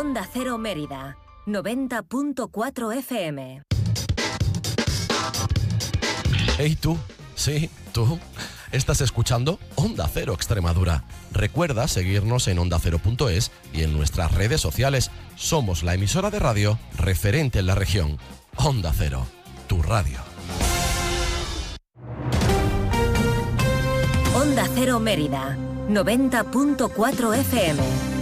Onda Cero Mérida, 90.4 FM. Hey tú, sí, tú, estás escuchando Onda Cero Extremadura. Recuerda seguirnos en ondacero.es y en nuestras redes sociales. Somos la emisora de radio referente en la región. Onda Cero, tu radio. Onda Cero Mérida, 90.4 FM.